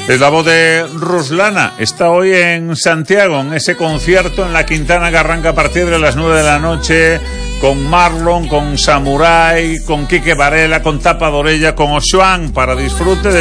Es la voz de Ruslana. Está hoy en Santiago, en ese concierto en la Quintana que arranca a partir de las 9 de la noche, con Marlon, con Samurai, con Quique Varela, con Tapa Dorella, con Oxuan, para disfrute de